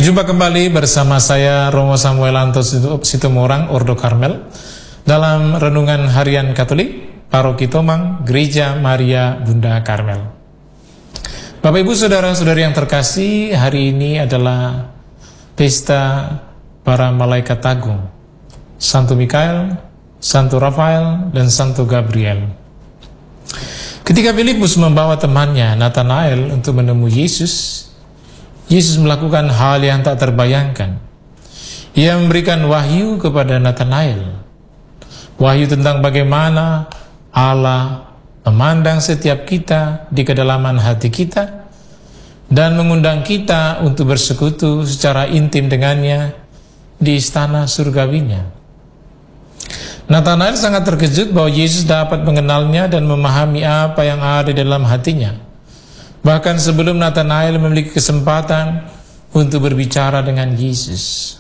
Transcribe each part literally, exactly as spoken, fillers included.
Berjumpa kembali bersama saya Romo Samuel Antos Situmorang, Ordo Karmel, dalam Renungan Harian Katolik Paroki Tomang, Gereja Maria Bunda Karmel. Bapak Ibu Saudara-saudari yang terkasih, hari ini adalah pesta para malaikat agung, Santo Mikael, Santo Rafael, dan Santo Gabriel. Ketika Filipus membawa temannya Nathanael untuk menemui Yesus, Yesus melakukan hal yang tak terbayangkan. Ia memberikan wahyu kepada Nathanael, wahyu tentang bagaimana Allah memandang setiap kita di kedalaman hati kita dan mengundang kita untuk bersekutu secara intim dengannya di istana surgawinya. Nathanael sangat terkejut bahwa Yesus dapat mengenalnya dan memahami apa yang ada dalam hatinya. Bahkan sebelum Nathanael memiliki kesempatan untuk berbicara dengan Yesus.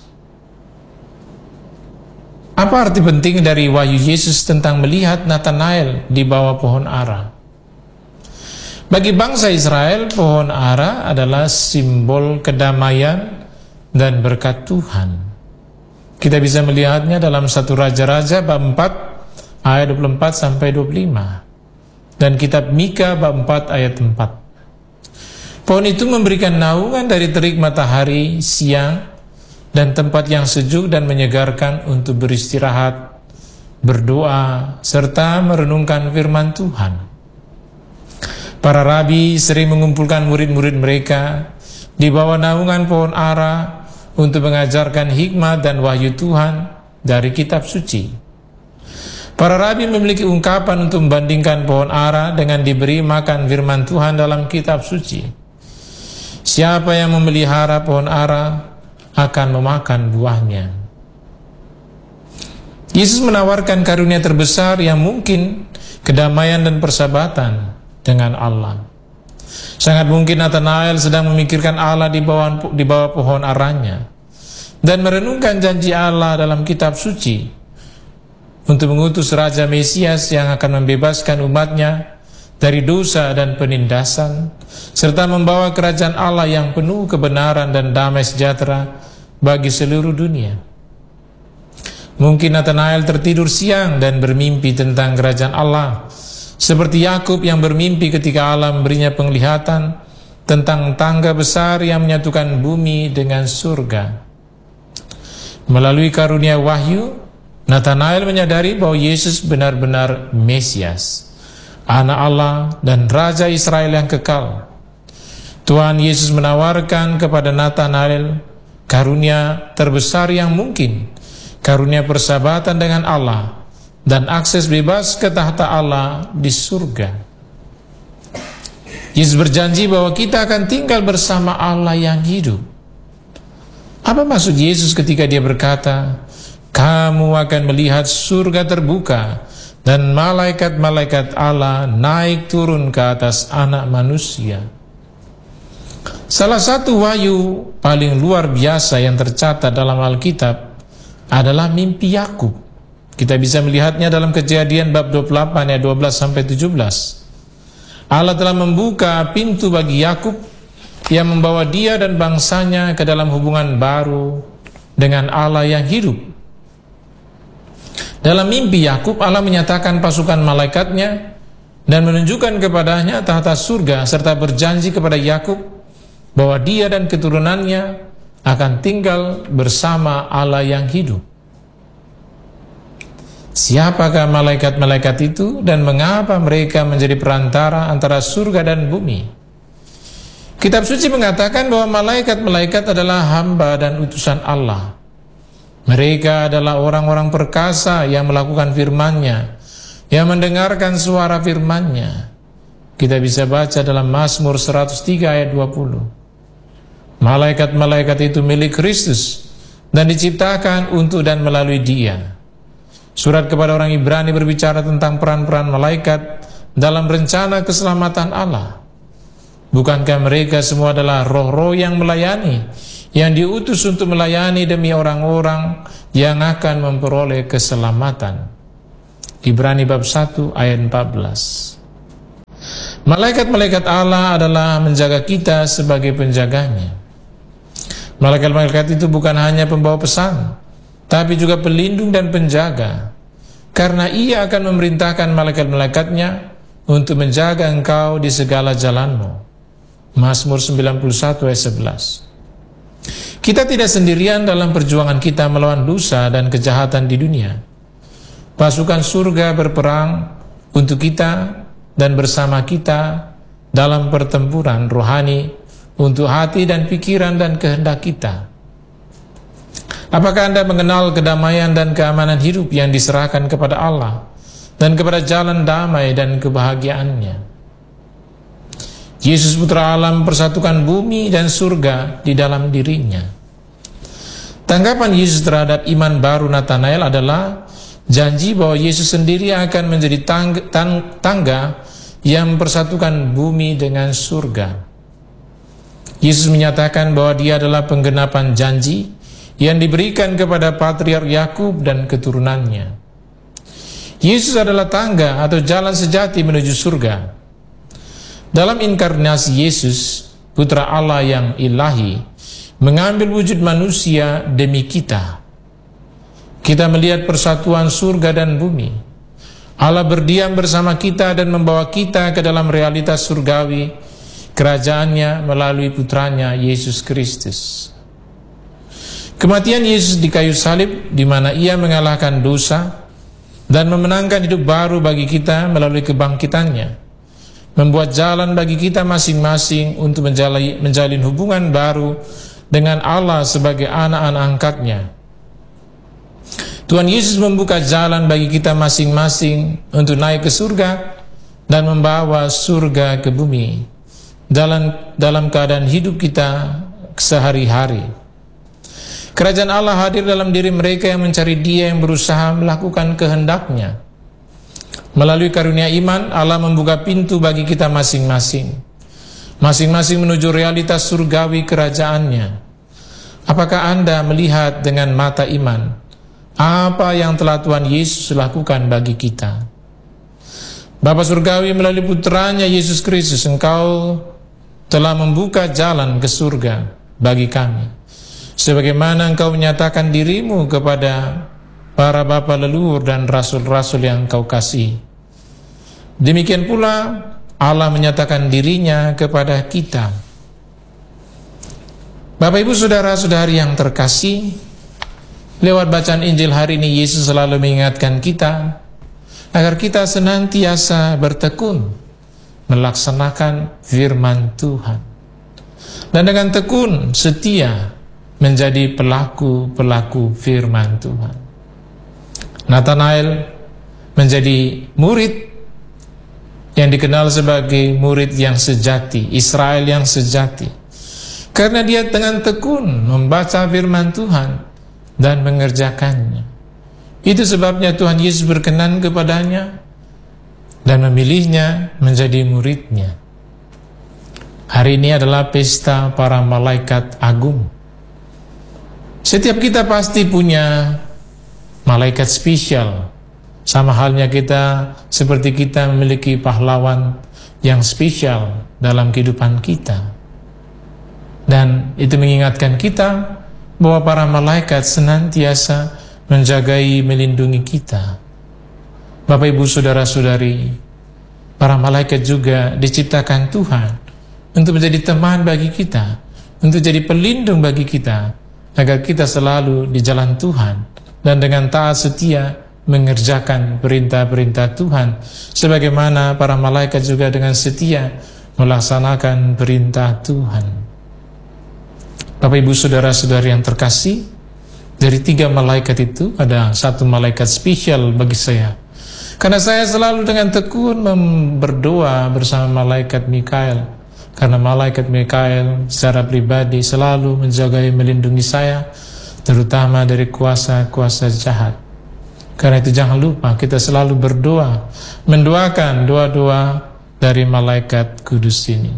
Apa arti penting dari wahyu Yesus tentang melihat Nathanael di bawah pohon ara? Bagi bangsa Israel, pohon ara adalah simbol kedamaian dan berkat Tuhan. Kita bisa melihatnya dalam satu Raja-Raja bab empat ayat dua puluh empat sampai dua puluh lima dan kitab Mika bab empat ayat empat. Pohon itu memberikan naungan dari terik matahari siang dan tempat yang sejuk dan menyegarkan untuk beristirahat, berdoa, serta merenungkan firman Tuhan. Para rabi sering mengumpulkan murid-murid mereka di bawah naungan pohon ara untuk mengajarkan hikmat dan wahyu Tuhan dari kitab suci. Para rabi memiliki ungkapan untuk membandingkan pohon ara dengan diberi makan firman Tuhan dalam kitab suci. Siapa yang memelihara pohon ara akan memakan buahnya. Yesus menawarkan karunia terbesar yang mungkin, kedamaian dan persahabatan dengan Allah. Sangat mungkin Nathanael sedang memikirkan Allah di bawah, di bawah pohon aranya dan merenungkan janji Allah dalam kitab suci untuk mengutus Raja Mesias yang akan membebaskan umatnya dari dosa dan penindasan, serta membawa kerajaan Allah yang penuh kebenaran dan damai sejahtera bagi seluruh dunia. Mungkin Nathanael tertidur siang dan bermimpi tentang kerajaan Allah, seperti Yakub yang bermimpi ketika Allah memberinya penglihatan tentang tangga besar yang menyatukan bumi dengan surga. Melalui karunia wahyu, Nathanael menyadari bahwa Yesus benar-benar Mesias, Anak Allah dan Raja Israel yang kekal. Tuhan Yesus menawarkan kepada Nathanael karunia terbesar yang mungkin, karunia persahabatan dengan Allah dan akses bebas ke tahta Allah di surga. Yesus berjanji bahwa kita akan tinggal bersama Allah yang hidup. Apa maksud Yesus ketika dia berkata, "Kamu akan melihat surga terbuka dan malaikat-malaikat Allah naik turun ke atas anak manusia"? Salah satu wahyu paling luar biasa yang tercatat dalam Alkitab adalah mimpi Yakub. Kita bisa melihatnya dalam Kejadian bab dua puluh delapan ayat dua belas sampai tujuh belas. Allah telah membuka pintu bagi Yakub yang membawa dia dan bangsanya ke dalam hubungan baru dengan Allah yang hidup. Dalam mimpi Yakub, Allah menyatakan pasukan malaikatnya dan menunjukkan kepadanya tahta surga serta berjanji kepada Yakub bahwa dia dan keturunannya akan tinggal bersama Allah yang hidup. Siapakah malaikat-malaikat itu dan mengapa mereka menjadi perantara antara surga dan bumi? Kitab suci mengatakan bahwa malaikat-malaikat adalah hamba dan utusan Allah. Mereka adalah orang-orang perkasa yang melakukan firman-Nya, yang mendengarkan suara firman-Nya. Kita bisa baca dalam Mazmur seratus tiga ayat dua puluh. Malaikat-malaikat itu milik Kristus dan diciptakan untuk dan melalui Dia. Surat kepada orang Ibrani berbicara tentang peran-peran malaikat dalam rencana keselamatan Allah. Bukankah mereka semua adalah roh-roh yang melayani, yang diutus untuk melayani demi orang-orang yang akan memperoleh keselamatan? Ibrani bab satu ayat empat belas. Malaikat-malaikat Allah adalah menjaga kita sebagai penjaganya. Malaikat-malaikat itu bukan hanya pembawa pesan, tapi juga pelindung dan penjaga, karena ia akan memerintahkan malaikat-malaikatnya untuk menjaga engkau di segala jalanmu. Mazmur sembilan puluh satu ayat sebelas. Kita tidak sendirian dalam perjuangan kita melawan dosa dan kejahatan di dunia. Pasukan surga berperang untuk kita dan bersama kita dalam pertempuran rohani untuk hati dan pikiran dan kehendak kita. Apakah Anda mengenal kedamaian dan keamanan hidup yang diserahkan kepada Allah dan kepada jalan damai dan kebahagiaannya? Yesus Putra Allah mempersatukan bumi dan surga di dalam dirinya. Tanggapan Yesus terhadap iman baru Nathanael adalah janji bahwa Yesus sendiri akan menjadi tangga, tangga yang mempersatukan bumi dengan surga. Yesus menyatakan bahwa dia adalah penggenapan janji yang diberikan kepada Patriark Yakub dan keturunannya. Yesus adalah tangga atau jalan sejati menuju surga. Dalam inkarnasi Yesus, Putra Allah yang ilahi, mengambil wujud manusia demi kita. Kita melihat persatuan surga dan bumi. Allah berdiam bersama kita dan membawa kita ke dalam realitas surgawi, kerajaannya melalui putranya Yesus Kristus. Kematian Yesus di kayu salib, di mana ia mengalahkan dosa dan memenangkan hidup baru bagi kita melalui kebangkitannya, membuat jalan bagi kita masing-masing untuk menjalin, menjalin hubungan baru dengan Allah sebagai anak-anak angkatnya. Tuhan Yesus membuka jalan bagi kita masing-masing untuk naik ke surga dan membawa surga ke bumi dalam, dalam keadaan hidup kita sehari-hari. Kerajaan Allah hadir dalam diri mereka yang mencari Dia, yang berusaha melakukan kehendaknya. Melalui karunia iman, Allah membuka pintu bagi kita masing-masing, masing-masing menuju realitas surgawi kerajaannya. Apakah Anda melihat dengan mata iman apa yang telah Tuhan Yesus lakukan bagi kita? Bapa Surgawi, melalui putranya Yesus Kristus, Engkau telah membuka jalan ke surga bagi kami, sebagaimana Engkau menyatakan dirimu kepada para bapa leluhur dan rasul-rasul yang Engkau kasih. Demikian pula Allah menyatakan dirinya kepada kita. Bapak Ibu saudara-saudari yang terkasih, lewat bacaan Injil hari ini Yesus selalu mengingatkan kita agar kita senantiasa bertekun melaksanakan firman Tuhan, dan dengan tekun setia menjadi pelaku-pelaku firman Tuhan. Nathanael menjadi murid yang dikenal sebagai murid yang sejati, Israel yang sejati, karena dia dengan tekun membaca firman Tuhan dan mengerjakannya. Itu sebabnya Tuhan Yesus berkenan kepadanya dan memilihnya menjadi muridnya. Hari ini adalah pesta para malaikat agung. Setiap kita pasti punya malaikat spesial. Sama halnya kita, seperti kita memiliki pahlawan yang spesial dalam kehidupan kita. Dan itu mengingatkan kita bahwa para malaikat senantiasa menjagai, melindungi kita. Bapak Ibu saudara-saudari, para malaikat juga diciptakan Tuhan untuk menjadi teman bagi kita, untuk jadi pelindung bagi kita, agar kita selalu di jalan Tuhan dan dengan taat setia mengerjakan perintah-perintah Tuhan, sebagaimana para malaikat juga dengan setia melaksanakan perintah Tuhan. Bapak Ibu saudara-saudari yang terkasih, dari tiga malaikat itu ada satu malaikat spesial bagi saya, karena saya selalu dengan tekun berdoa bersama malaikat Mikael, karena malaikat Mikael secara pribadi selalu menjaga, melindungi saya, terutama dari kuasa-kuasa jahat. Karena itu jangan lupa kita selalu berdoa, mendoakan doa-doa dari malaikat kudus ini.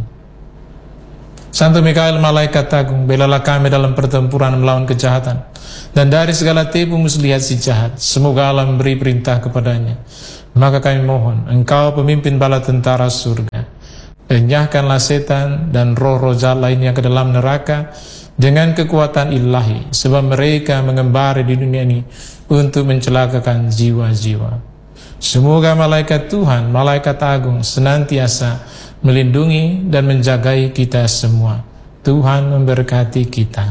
Santo Mikael, malaikat agung, belalah kami dalam pertempuran melawan kejahatan, dan dari segala tipu muslihat si jahat. Semoga Allah memberi perintah kepadanya. Maka kami mohon, Engkau pemimpin bala tentara surga, enyahkanlah setan dan roh-roh jahat lainnya ke dalam neraka, dengan kekuatan ilahi, sebab mereka mengembara di dunia ini untuk mencelakakan jiwa-jiwa. Semoga malaikat Tuhan, malaikat agung, senantiasa melindungi dan menjagai kita semua. Tuhan memberkati kita.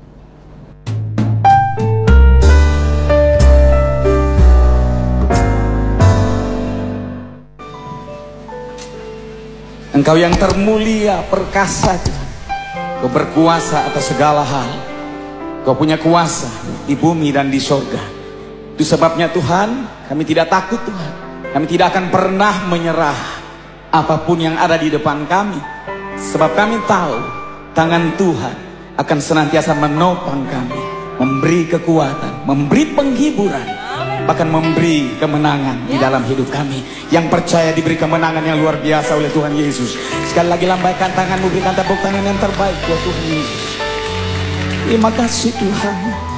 Engkau yang termulia, perkasa, Kau berkuasa atas segala hal. Kau punya kuasa di bumi dan di sorga. Itu sebabnya Tuhan, kami tidak takut Tuhan. Kami tidak akan pernah menyerah apapun yang ada di depan kami. Sebab kami tahu tangan Tuhan akan senantiasa menopang kami, memberi kekuatan, memberi penghiburan, bahkan memberi kemenangan di dalam hidup kami. Yang percaya diberi kemenangan yang luar biasa oleh Tuhan Yesus. Sekali lagi lambaikan tanganmu, berikan tepuk tangan yang terbaik buat Tuhan Yesus. Terima kasih Tuhan.